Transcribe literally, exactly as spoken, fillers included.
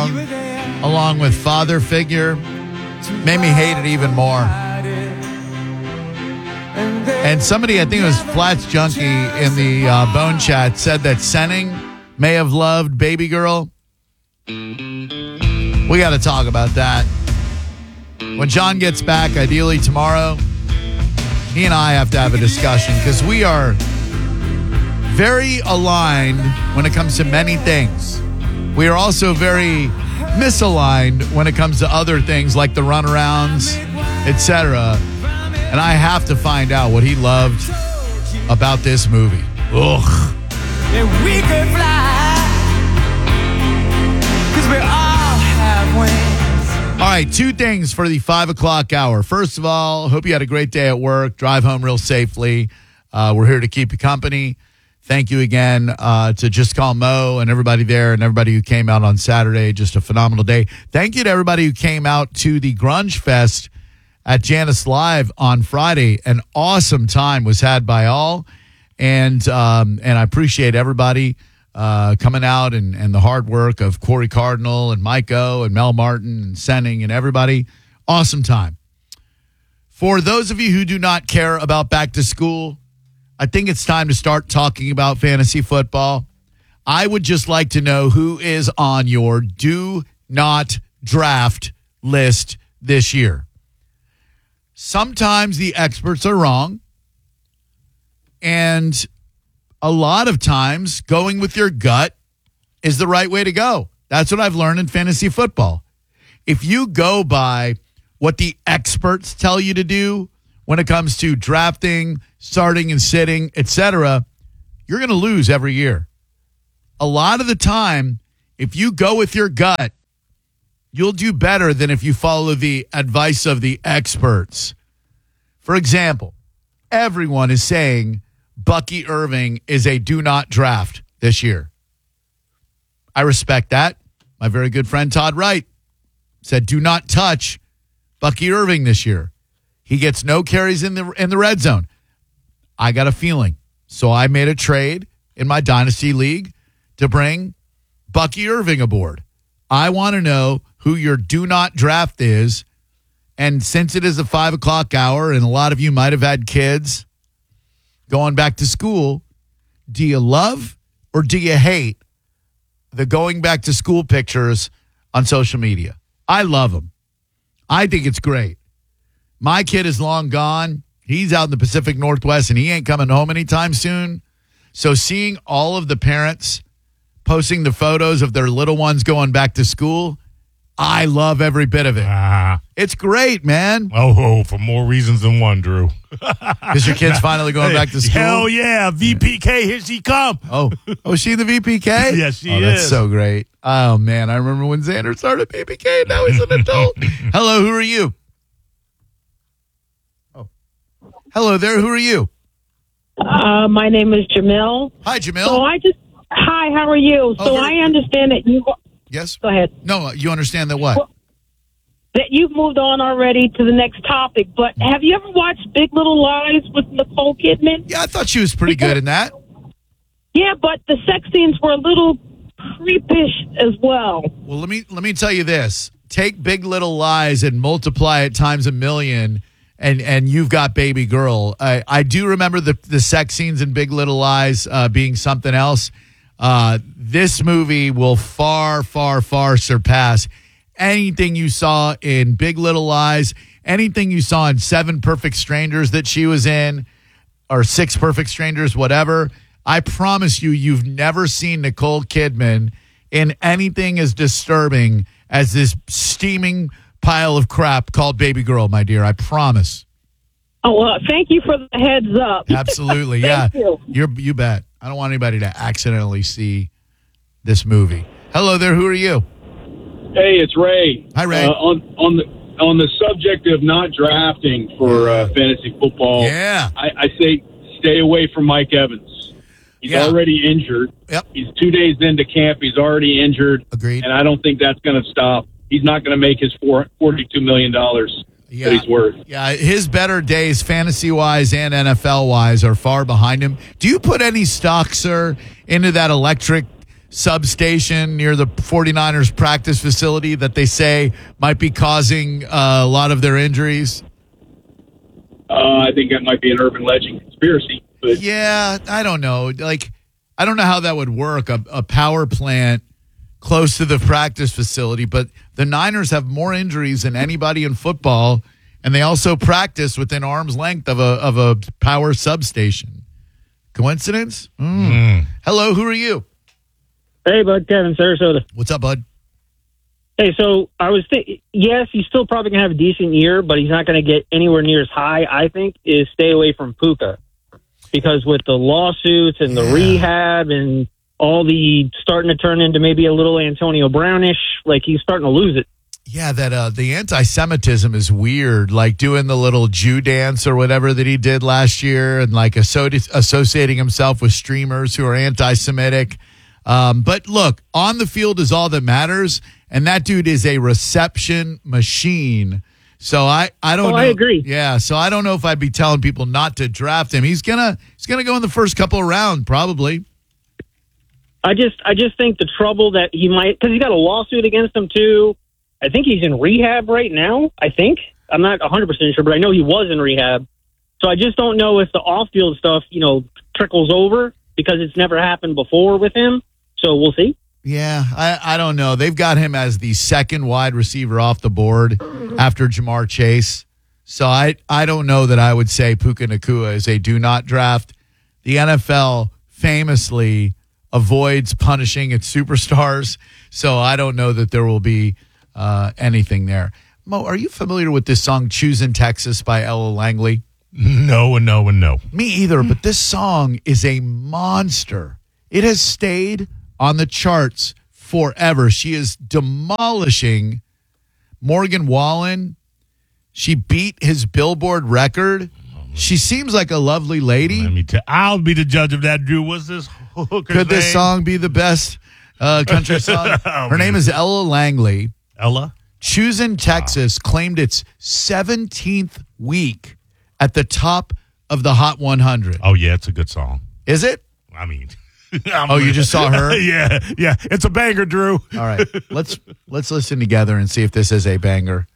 along with Father Figure, made me hate it even more. And somebody, I think it was Flats Junkie in the uh, Bone Chat, said that Senning may have loved Baby Girl. We got to talk about that. When John gets back, ideally tomorrow, he and I have to have a discussion because we are very aligned when it comes to many things. We are also very misaligned when it comes to other things like the runarounds, et cetera. And I have to find out what he loved about this movie. Ugh. And we could fly, 'cause we all have wings. All right, two things for the five o'clock hour. First of all, hope you had a great day at work. Drive home real safely. Uh, we're here to keep you company. Thank you again uh, to Just Call Mo and everybody there and everybody who came out on Saturday. Just a phenomenal day. Thank you to everybody who came out to the Grunge Fest at Janice Live on Friday. An awesome time was had by all. And um, and I appreciate everybody uh, coming out and, and the hard work of Corey Cardinal and Mike O and Mel Martin and Senning and everybody. Awesome time. For those of you who do not care about back to school, I think it's time to start talking about fantasy football. I would just like to know who is on your do not draft list this year. Sometimes the experts are wrong. And a lot of times going with your gut is the right way to go. That's what I've learned in fantasy football. If you go by what the experts tell you to do when it comes to drafting, starting and sitting, et cetera, you're going to lose every year. A lot of the time, if you go with your gut, you'll do better than if you follow the advice of the experts. For example, everyone is saying Bucky Irving is a do not draft this year. I respect that. My very good friend Todd Wright said do not touch Bucky Irving this year. He gets no carries in the in the red zone. I got a feeling. So I made a trade in my Dynasty League to bring Bucky Irving aboard. I want to know who your do not draft is. And since it is a five o'clock hour and a lot of you might have had kids going back to school, do you love or do you hate the going back to school pictures on social media? I love them. I think it's great. My kid is long gone. He's out in the Pacific Northwest and he ain't coming home anytime soon. So seeing all of the parents posting the photos of their little ones going back to school, I love every bit of it. Ah. It's great, man. Oh, oh, for more reasons than one, Drew. Is your kid's finally going back to school? Hell yeah. V P K, here she come. Oh, oh, is she in the V P K? Yes, she oh, is. That's so great. Oh, man. I remember when Xander started V P K. Now he's an adult. Hello, who are you? Oh. Hello there. Who are you? Uh, my name is Jamil. Hi, Jamil. So I just, hi, how are you? Oh, so very- I understand that you, Yes? go ahead, No, you understand that what? that you've moved on already to the next topic, but have you ever watched Big Little Lies with Nicole Kidman? Yeah, I thought she was pretty good in that. Yeah, but the sex scenes were a little creepish as well. Well, let me let me tell you this. Take Big Little Lies and multiply it times a million, and, and you've got Baby Girl. I, I do remember the, the sex scenes in Big Little Lies uh, being something else. Uh, this movie will far, far, far surpass anything you saw in Big Little Lies, anything you saw in Seven Perfect Strangers that she was in, or Six Perfect Strangers, whatever. I promise you, you've never seen Nicole Kidman in anything as disturbing as this steaming pile of crap called Baby Girl, my dear. I promise. Oh, well, thank you for the heads up. Absolutely, yeah. Thank you. You're, you bet. I don't want anybody to accidentally see this movie. Hello there. Who are you? Hey, it's Ray. Hi, Ray. Uh, on on the on the subject of not drafting for uh, fantasy football, Yeah. I, I say stay away from Mike Evans. He's Yeah. already injured. Yep. He's two days into camp. He's already injured. Agreed. And I don't think that's going to stop. He's not going to make his four, forty-two million dollars Yeah. that he's worth. Yeah, his better days, fantasy-wise and N F L-wise, are far behind him. Do you put any stock, sir, into that electric substation near the 49ers practice facility that they say might be causing uh, a lot of their injuries? Uh, I think that might be an urban legend conspiracy. But Yeah, I don't know. Like, I don't know how that would work, a, a power plant close to the practice facility, but the Niners have more injuries than anybody in football, and they also practice within arm's length of a of a power substation. Coincidence? Mm. Mm. Hello, who are you? Hey, bud, Kevin, Sarasota. What's up, bud? Hey, so I was thinking, yes, he's still probably going to have a decent year, but he's not going to get anywhere near as high, I think, is stay away from Puka. Because with the lawsuits and the Yeah. rehab and all the starting to turn into maybe a little Antonio Brownish, like he's starting to lose it. Yeah, that uh, the anti-Semitism is weird, like doing the little Jew dance or whatever that he did last year and like asso- associating himself with streamers who are anti-Semitic. Um, but look, on the field is all that matters, and that dude is a reception machine. So I, I don't Oh, know. I agree. Yeah, so I don't know if I'd be telling people not to draft him. He's gonna he's gonna go in the first couple of rounds, probably. I just, I just think the trouble that he might, because he's got a lawsuit against him too. I think he's in rehab right now. I think I'm not one hundred percent sure, but I know he was in rehab. So I just don't know if the off-field stuff, you know, trickles over because it's never happened before with him. So we'll see. Yeah, I, I don't know. They've got him as the second wide receiver off the board after Jamar Chase. So I, I don't know that I would say Puka Nacua is a do not draft. The N F L famously avoids punishing its superstars. So I don't know that there will be uh, anything there. Mo, are you familiar with this song Choosing Texas by Ella Langley? No and no and no. Me either, but this song is a monster. It has stayed on the charts forever. She is demolishing Morgan Wallen. She beat his Billboard record. She seems like a lovely lady. Let me tell. I'll be the judge of that, Drew. What's this hooker's Could this name? song be the best uh, country song? Her name is Ella Langley. Ella? Choosing Texas claimed its seventeenth week at the top of the Hot one hundred. Oh, yeah, it's a good song. Is it? I mean. Oh, you just saw her? yeah, yeah. It's a banger, Drew. All right. Let's let's listen together and see if this is a banger.